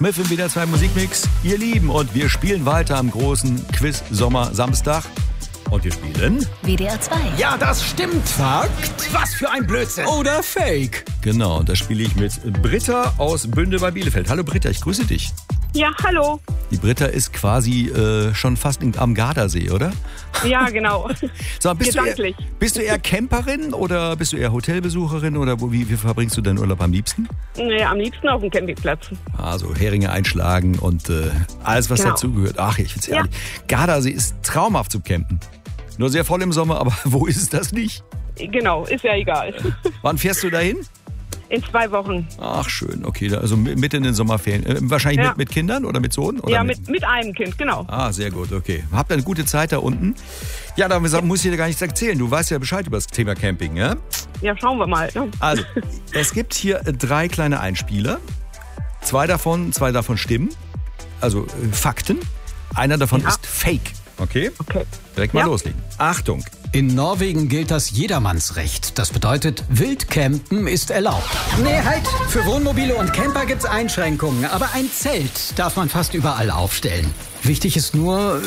Mit dem wieder 2 Musikmix, ihr Lieben. Und wir spielen weiter am großen Quiz Sommer Samstag. Und wir spielen WDR 2. Ja, das stimmt. Fakt. Was für ein Blödsinn. Oder Fake. Genau, und da spiele ich mit Britta aus Bünde bei Bielefeld. Hallo Britta, ich grüße dich. Ja, hallo. Die Britta ist quasi schon fast am Gardasee, oder? Ja, genau. So, Gedanklich. Bist du eher Camperin oder bist du eher Hotelbesucherin oder wie verbringst du deinen Urlaub am liebsten? Nee, am liebsten auf dem Campingplatz. Also Heringe einschlagen und alles, was Genau. dazugehört. Ach, ich find's ehrlich. Gardasee ist traumhaft zum Campen. Nur sehr voll im Sommer, aber wo ist das nicht? Genau, ist ja egal. Wann fährst du dahin? In 2 Wochen. Ach, schön. Okay, also mitten in den Sommerferien. Wahrscheinlich Ja. mit Kindern oder mit Sohn? Oder Ja, mit einem Kind, genau. Ah, sehr gut, okay. Habt ihr eine gute Zeit da unten? Ja, da muss ich dir gar nichts erzählen. Du weißt ja Bescheid über das Thema Camping, ja? Ja, schauen wir mal. Ne? Also, es gibt hier 3 kleine Einspieler. 2 davon stimmen. Also Fakten. Einer davon ist Fake. Okay? Okay. Direkt mal Ja. loslegen. Achtung. In Norwegen gilt das Jedermannsrecht. Das bedeutet, Wildcampen ist erlaubt. Nee, halt! Für Wohnmobile und Camper gibt's Einschränkungen. Aber ein Zelt darf man fast überall aufstellen. Wichtig ist nur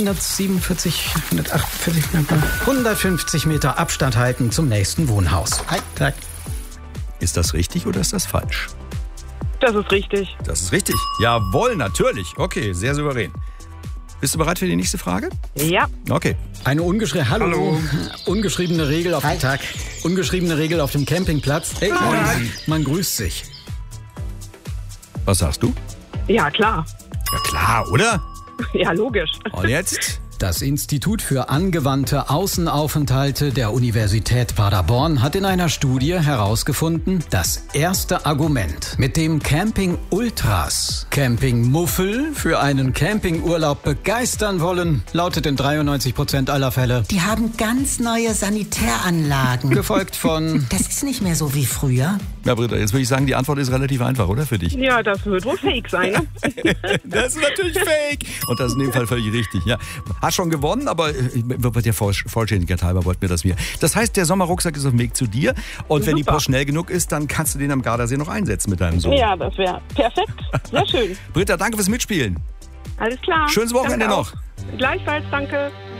150 Meter Abstand halten zum nächsten Wohnhaus. Tack. Ist das richtig oder ist das falsch? Das ist richtig. Das ist richtig. Jawohl, natürlich. Okay, sehr souverän. Bist du bereit für die nächste Frage? Ja. Okay. Eine ungeschriebene Regel auf dem Tag. Ungeschriebene Regel auf dem Campingplatz. Hey, man grüßt sich. Was sagst du? Ja, klar. Ja klar, oder? Ja, logisch. Und jetzt? Das Institut für angewandte Außenaufenthalte der Universität Paderborn hat in einer Studie herausgefunden, das erste Argument, mit dem Camping-Ultras Camping-Muffel für einen Campingurlaub begeistern wollen, lautet in 93% aller Fälle, Die haben ganz neue Sanitäranlagen. gefolgt von... Das ist nicht mehr so wie früher. Ja, Britta, jetzt würde ich sagen, die Antwort ist relativ einfach, oder? Für dich. Ja, das wird wohl fake sein, ne? Das ist natürlich fake. Und das ist in dem Fall völlig richtig. Ja. Hast schon gewonnen, aber der Vollständigkeit halber wollten wir das wieder. Das heißt, der Sommerrucksack ist auf dem Weg zu dir. Und wenn die Super. Post schnell genug ist, dann kannst du den am Gardasee noch einsetzen mit deinem Sohn. Ja, das wäre perfekt. Sehr schön. Britta, danke fürs Mitspielen. Alles klar. Schönes Wochenende Danke noch. auch. Gleichfalls, danke.